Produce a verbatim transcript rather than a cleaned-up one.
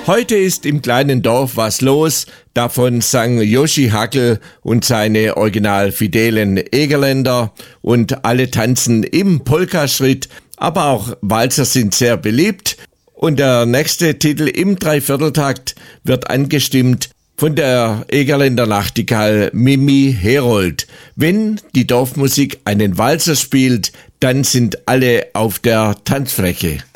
Heute ist im kleinen Dorf was los, davon sang Joschi Hackel und seine original fidelen Egerländer und alle tanzen im Polkaschritt, aber auch Walzer sind sehr beliebt und der nächste Titel im Dreivierteltakt wird angestimmt von der Egerländer Nachtigall Mimi Herold. Wenn die Dorfmusik einen Walzer spielt, dann sind alle auf der Tanzfläche.